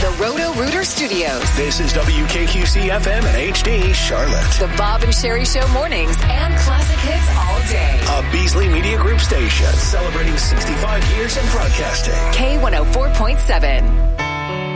the Roto-Rooter Studios. This is WKQC FM and HD Charlotte. The Bob and Sherry Show mornings and classic hits all day. A Beasley Media Group station celebrating 65 years in broadcasting. K104.7.